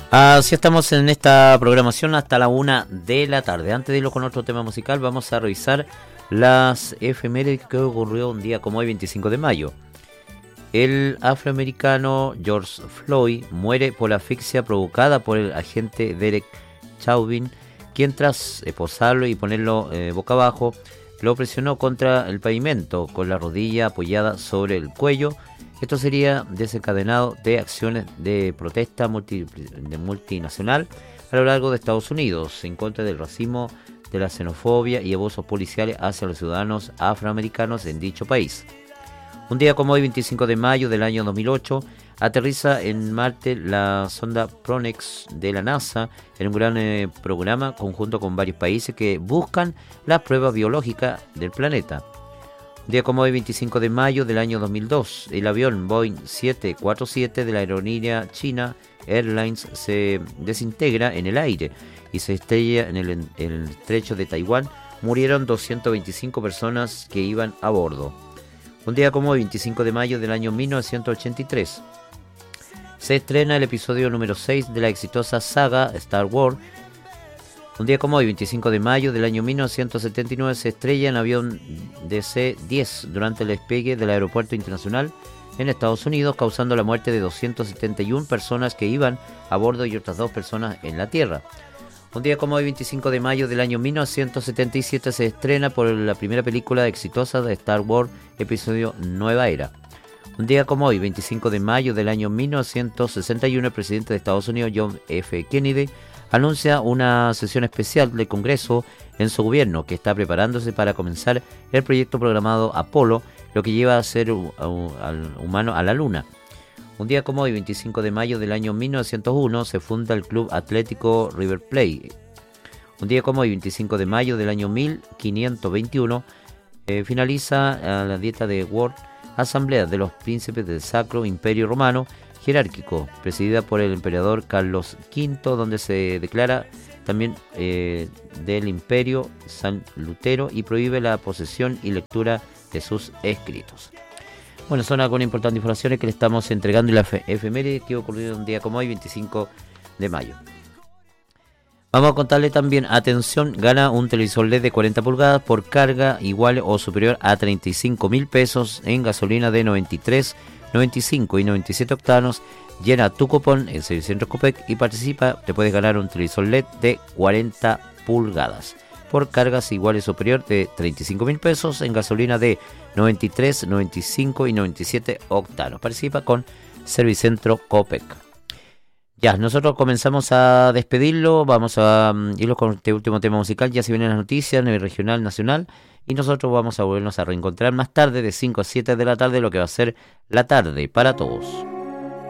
Así estamos en esta programación hasta la 1 de la tarde. Antes de irlo con otro tema musical, vamos a revisar las efemérides que ocurrió un día como hoy, 25 de mayo. El afroamericano George Floyd muere por asfixia provocada por el agente Derek Chauvin, quien tras esposarlo y ponerlo boca abajo, lo presionó contra el pavimento con la rodilla apoyada sobre el cuello. Esto sería desencadenado de acciones de protesta multinacional a lo largo de Estados Unidos en contra del racismo, de la xenofobia y abusos policiales hacia los ciudadanos afroamericanos en dicho país. Un día como hoy, 25 de mayo del año 2008, aterriza en Marte la sonda Pronex de la NASA en un gran programa conjunto con varios países que buscan las pruebas biológicas del planeta. Un día como hoy, 25 de mayo del año 2002, el avión Boeing 747 de la aerolínea China Airlines se desintegra en el aire y se estrella en el estrecho de Taiwán. Murieron 225 personas que iban a bordo. Un día como hoy, 25 de mayo del año 1983, se estrena el episodio número 6 de la exitosa saga Star Wars. Un día como hoy, 25 de mayo del año 1979, se estrella en avión DC-10 durante el despegue del aeropuerto internacional en Estados Unidos, causando la muerte de 271 personas que iban a bordo y otras 2 personas en la tierra. Un día como hoy, 25 de mayo del año 1977, se estrena por la primera película exitosa de Star Wars, episodio Nueva Era. Un día como hoy, 25 de mayo del año 1961, el presidente de Estados Unidos, John F. Kennedy, anuncia una sesión especial del Congreso en su gobierno que está preparándose para comenzar el proyecto programado Apolo, lo que lleva a ser al humano a la Luna. Un día como hoy, 25 de mayo del año 1901, se funda el Club Atlético River Plate. Un día como hoy, 25 de mayo del año 1521, finaliza la Dieta de Worms, Asamblea de los Príncipes del Sacro Imperio Romano Jerárquico, presidida por el emperador Carlos V, donde se declara también del Imperio San Lutero y prohíbe la posesión y lectura de sus escritos. Bueno, son algunas importantes informaciones que le estamos entregando en la efeméride que ocurrió un día como hoy, 25 de mayo. Vamos a contarle también, atención, gana un televisor LED de 40 pulgadas por carga igual o superior a 35.000 pesos en gasolina de 93, 95 y 97 octanos. Llena tu cupón en Servicentro Copec y participa. Te puedes ganar un televisor LED de 40 pulgadas por cargas iguales o superior de 35.000 pesos en gasolina de 93, 95 y 97 octanos. Participa con Servicentro Copec. Ya, nosotros comenzamos a despedirlo. Vamos a irlo con este último tema musical. Ya se vienen las noticias a nivel regional, nacional. Y nosotros vamos a volvernos a reencontrar más tarde de 5 a 7 de la tarde, lo que va a ser la tarde para todos.